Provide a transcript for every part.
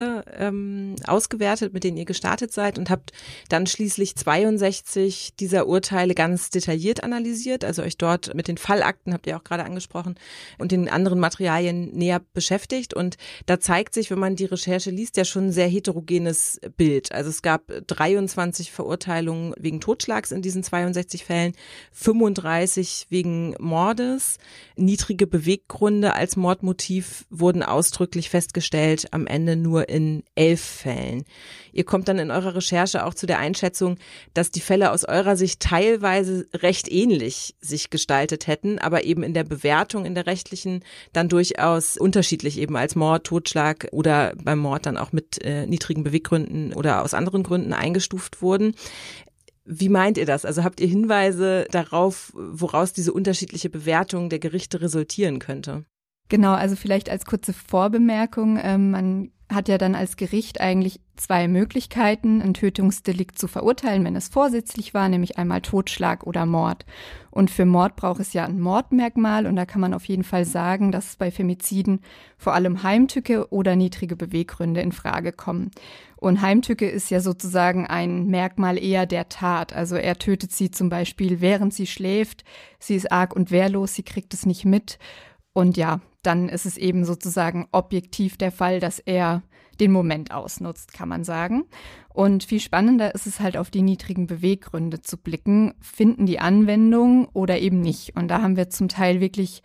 ausgewertet, mit denen ihr gestartet seid und habt dann schließlich 62 dieser Urteile ganz detailliert analysiert, also euch dort mit den Fallakten, habt ihr auch gerade angesprochen, und den anderen Materialien näher beschäftigt. Und da zeigt sich, wenn man die Recherche liest, ja schon ein sehr heterogenes Bild. Also es gab 23 Verurteilungen wegen Totschlags in diesen 62 Fällen, 35 wegen Mordes, niedrige Beweggründe als Mordmotiv wurden ausdrücklich festgestellt, am Ende nur in 11 Fällen. Ihr kommt dann in eurer Recherche auch zu der Einschätzung, dass die Fälle aus eurer Sicht teilweise recht ähnlich sich gestaltet hätten, aber eben in der Bewertung, in der rechtlichen, dann durchaus unterschiedlich eben als Mord, Totschlag oder beim Mord dann auch mit niedrigen Beweggründen oder aus anderen Gründen eingestuft wurden. Wie meint ihr das? Also habt ihr Hinweise darauf, woraus diese unterschiedliche Bewertung der Gerichte resultieren könnte? Genau, also vielleicht als kurze Vorbemerkung, man hat ja dann als Gericht eigentlich zwei Möglichkeiten, ein Tötungsdelikt zu verurteilen, wenn es vorsätzlich war, nämlich einmal Totschlag oder Mord. Und für Mord braucht es ja ein Mordmerkmal und da kann man auf jeden Fall sagen, dass bei Femiziden vor allem Heimtücke oder niedrige Beweggründe in Frage kommen. Und Heimtücke ist ja sozusagen ein Merkmal eher der Tat. Also er tötet sie zum Beispiel, während sie schläft, sie ist arg und wehrlos, sie kriegt es nicht mit. Und ja, dann ist es eben sozusagen objektiv der Fall, dass er den Moment ausnutzt, kann man sagen. Und viel spannender ist es halt, auf die niedrigen Beweggründe zu blicken. Finden die Anwendung oder eben nicht? Und da haben wir zum Teil wirklich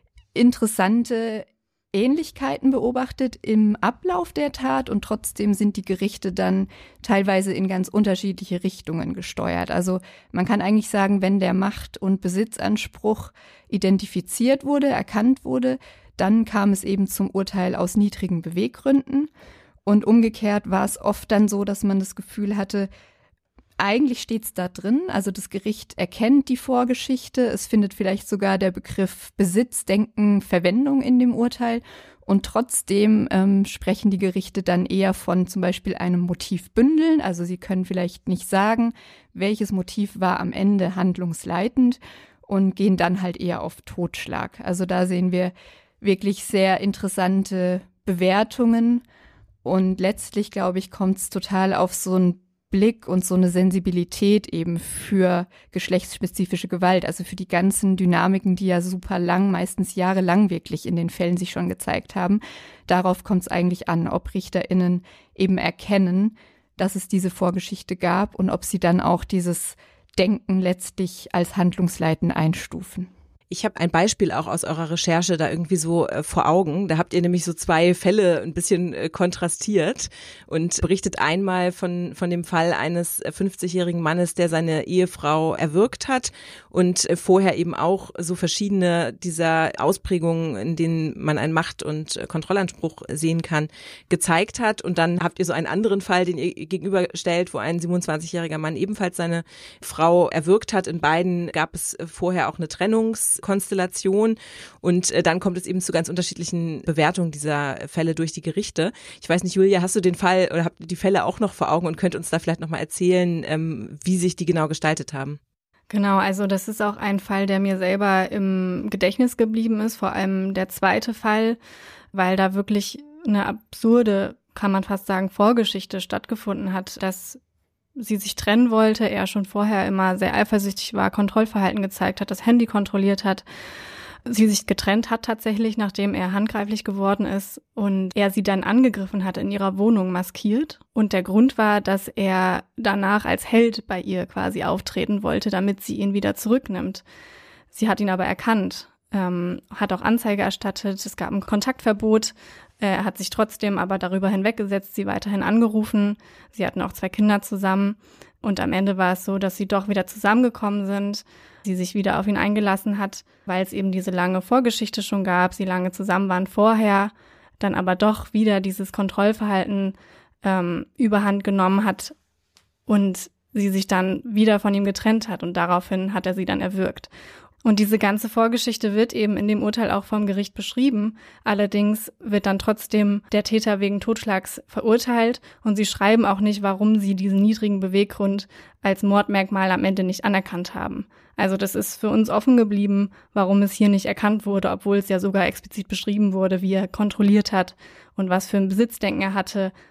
interessante Ähnlichkeiten beobachtet im Ablauf der Tat und trotzdem sind die Gerichte dann teilweise in ganz unterschiedliche Richtungen gesteuert. Also man kann eigentlich sagen, wenn der Macht- und Besitzanspruch identifiziert wurde, erkannt wurde, dann kam es eben zum Urteil aus niedrigen Beweggründen und umgekehrt war es oft dann so, dass man das Gefühl hatte, eigentlich steht es da drin, also das Gericht erkennt die Vorgeschichte, es findet vielleicht sogar der Begriff Besitzdenken Verwendung in dem Urteil und trotzdem sprechen die Gerichte dann eher von zum Beispiel einem Motivbündeln, also sie können vielleicht nicht sagen, welches Motiv war am Ende handlungsleitend und gehen dann halt eher auf Totschlag. Also da sehen wir wirklich sehr interessante Bewertungen und letztlich, glaube ich, kommt es total auf so einen Blick und so eine Sensibilität eben für geschlechtsspezifische Gewalt, also für die ganzen Dynamiken, die ja super lang, meistens jahrelang wirklich in den Fällen sich schon gezeigt haben. Darauf kommt es eigentlich an, ob RichterInnen eben erkennen, dass es diese Vorgeschichte gab und ob sie dann auch dieses Denken letztlich als handlungsleitend einstufen. Ich habe ein Beispiel auch aus eurer Recherche da irgendwie so vor Augen. Da habt ihr nämlich so zwei Fälle ein bisschen kontrastiert und berichtet einmal von dem Fall eines 50-jährigen Mannes, der seine Ehefrau erwürgt hat und vorher eben auch so verschiedene dieser Ausprägungen, in denen man einen Macht- und Kontrollanspruch sehen kann, gezeigt hat. Und dann habt ihr so einen anderen Fall, den ihr gegenüberstellt, wo ein 27-jähriger Mann ebenfalls seine Frau erwürgt hat. In beiden gab es vorher auch eine Trennungskonstellation und dann kommt es eben zu ganz unterschiedlichen Bewertungen dieser Fälle durch die Gerichte. Ich weiß nicht, Julia, hast du den Fall oder habt ihr die Fälle auch noch vor Augen und könnt uns da vielleicht nochmal erzählen, wie sich die genau gestaltet haben? Genau, also das ist auch ein Fall, der mir selber im Gedächtnis geblieben ist, vor allem der zweite Fall, weil da wirklich eine absurde, kann man fast sagen, Vorgeschichte stattgefunden hat, dass sie sich trennen wollte, er schon vorher immer sehr eifersüchtig war, Kontrollverhalten gezeigt hat, das Handy kontrolliert hat. Sie sich getrennt hat tatsächlich, nachdem er handgreiflich geworden ist und er sie dann angegriffen hat in ihrer Wohnung maskiert. Und der Grund war, dass er danach als Held bei ihr quasi auftreten wollte, damit sie ihn wieder zurücknimmt. Sie hat ihn aber erkannt, hat auch Anzeige erstattet, es gab ein Kontaktverbot. Er hat sich trotzdem aber darüber hinweggesetzt, sie weiterhin angerufen. Sie hatten auch 2 Kinder zusammen. Und am Ende war es so, dass sie doch wieder zusammengekommen sind. Sie sich wieder auf ihn eingelassen hat, weil es eben diese lange Vorgeschichte schon gab. Sie lange zusammen waren vorher, dann aber doch wieder dieses Kontrollverhalten überhand genommen hat und sie sich dann wieder von ihm getrennt hat. Und daraufhin hat er sie dann erwürgt. Und diese ganze Vorgeschichte wird eben in dem Urteil auch vom Gericht beschrieben. Allerdings wird dann trotzdem der Täter wegen Totschlags verurteilt und sie schreiben auch nicht, warum sie diesen niedrigen Beweggrund als Mordmerkmal am Ende nicht anerkannt haben. Also das ist für uns offen geblieben, warum es hier nicht erkannt wurde, obwohl es ja sogar explizit beschrieben wurde, wie er kontrolliert hat und was für ein Besitzdenken er hatte,